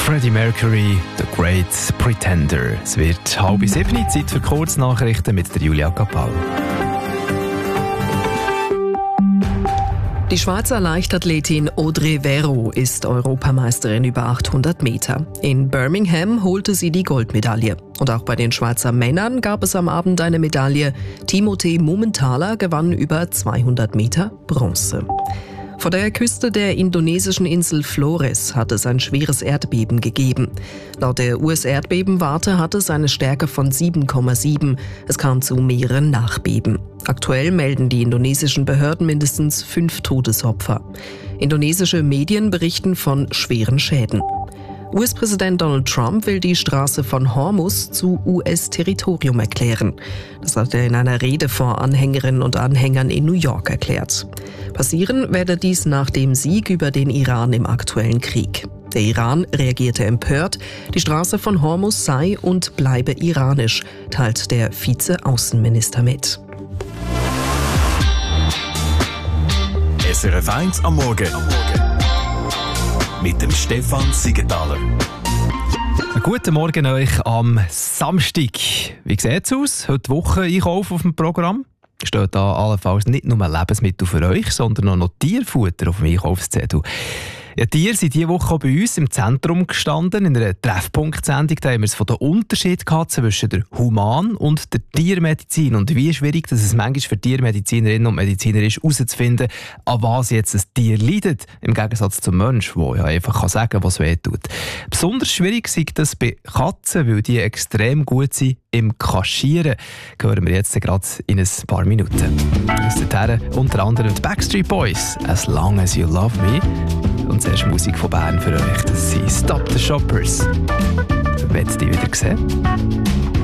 Freddie Mercury, The Great Pretender. Es wird 6:30, Zeit für Kurznachrichten mit der Julia Kapall. Die Schweizer Leichtathletin Audrey Verreaux ist Europameisterin über 800 Meter. In Birmingham holte sie die Goldmedaille. Und auch bei den Schweizer Männern gab es am Abend eine Medaille. Timothée Mumenthaler gewann über 200 Meter Bronze. Vor der Küste der indonesischen Insel Flores hat es ein schweres Erdbeben gegeben. Laut der US-Erdbebenwarte hatte es eine Stärke von 7,7. Es kam zu mehreren Nachbeben. Aktuell melden die indonesischen Behörden mindestens 5 Todesopfer. Indonesische Medien berichten von schweren Schäden. US-Präsident Donald Trump will die Straße von Hormuz zu US-Territorium erklären. Das hat er in einer Rede vor Anhängerinnen und Anhängern in New York erklärt. Passieren werde dies nach dem Sieg über den Iran im aktuellen Krieg. Der Iran reagierte empört, die Straße von Hormuz sei und bleibe iranisch, teilt der Vize-Außenminister mit. SRF 1 am Morgen. Mit dem Stefan Siegenthaler. Guten Morgen euch am Samstag. Wie sieht es aus? Heute Woche Einkauf auf dem Programm. Steht da allenfalls nicht nur Lebensmittel für euch, sondern auch noch Tierfutter auf dem Einkaufszettel. Ja, Tiere sind diese Woche auch bei uns im Zentrum gestanden. In einer Treffpunkt-Sendung haben wir es von den Unterschied gehabt zwischen der Human- und der Tiermedizin. Und wie schwierig dass es manchmal für Tiermedizinerinnen und Mediziner ist, herauszufinden, an was jetzt ein Tier leidet. Im Gegensatz zum Mensch, der ja einfach sagen kann, was weh tut. Besonders schwierig ist das bei Katzen, weil die extrem gut sind im Kaschieren. Hören wir jetzt gerade in ein paar Minuten. Aus der unter anderem die Backstreet Boys, «As Long As You Love Me». Und zuerst Musik von Bern für euch. Das sind Stop the Shoppers. Wollt ihr die wieder sehen?